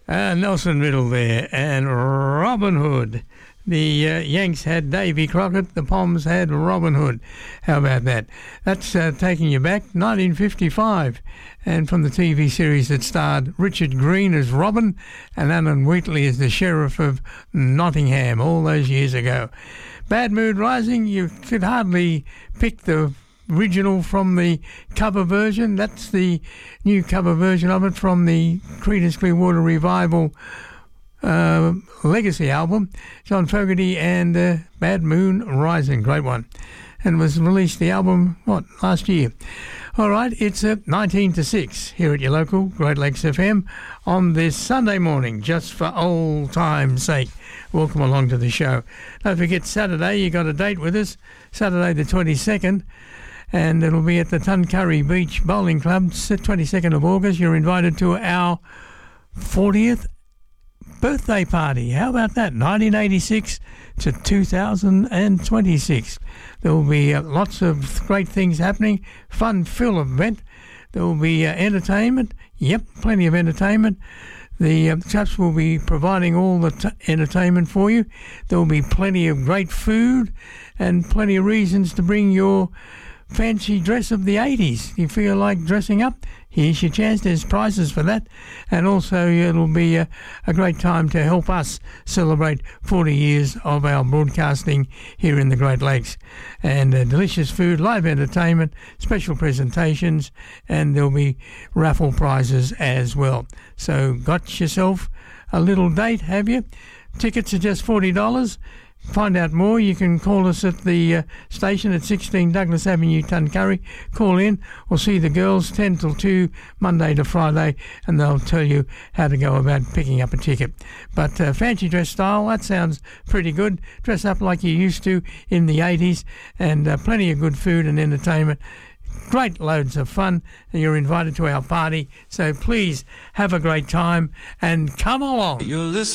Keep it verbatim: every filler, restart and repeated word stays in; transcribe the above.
Uh, Nelson Riddle there, and Robin Hood. The uh, Yanks had Davy Crockett, the Poms had Robin Hood. How about that? That's uh, taking you back, nineteen fifty-five, and from the T V series that starred Richard Green as Robin and Alan Wheatley as the Sheriff of Nottingham all those years ago. Bad Mood Rising, you could hardly pick the original from the cover version. That's the new cover version of it from the Creedence Clearwater Revival uh, Legacy album. John Fogerty and uh, Bad Moon Rising, great one. And was released the album, what, last year. All right, it's at nineteen to six here at your local Great Lakes F M on this Sunday morning, just for old time's sake. Welcome along to the show. Don't forget, Saturday, you got a date with us, Saturday the twenty-second. And it'll be at the Tuncurry Beach Bowling Club, twenty-second of August. You're invited to our fortieth birthday party. How about that? nineteen eighty-six to two thousand twenty-six. There will be uh, lots of great things happening, fun-filled event. There will be uh, entertainment. Yep, plenty of entertainment. The uh, chaps will be providing all the t- entertainment for you. There will be plenty of great food and plenty of reasons to bring your fancy dress of the eighties. You feel like dressing up? Here's your chance. There's prizes for that. And also it'll be a, a great time to help us celebrate forty years of our broadcasting here in the Great Lakes. And uh, delicious food, live entertainment, special presentations, and there'll be raffle prizes as well. So got yourself a little date, have you? Tickets are just forty dollars. Find out more, you can call us at the uh, station at sixteen Douglas Avenue, Tuncurry. Call in or see the girls ten till two, Monday to Friday, and they'll tell you how to go about picking up a ticket. But uh, fancy dress style, that sounds pretty good. Dress up like you used to in the eighties, and uh, plenty of good food and entertainment. Great loads of fun, and you're invited to our party. So please have a great time and come along. You're listening.